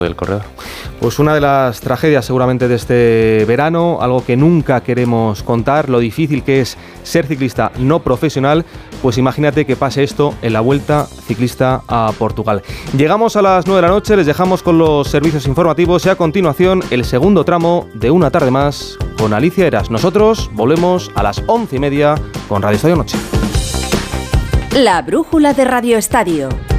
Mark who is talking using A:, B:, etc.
A: del corredor.
B: Pues una de las tragedias seguramente de este verano, algo que nunca queremos contar, lo difícil que es ser ciclista no profesional, pues imagínate que pase esto en la Vuelta Ciclista a Portugal. Llegamos a las 9 de la noche, les dejamos con los servicios informativos y a continuación el segundo tramo de Una tarde más con Alicia Eras. Nosotros volvemos a las 11:30 con Radio Estadio Noche.
C: La brújula de Radio Estadio.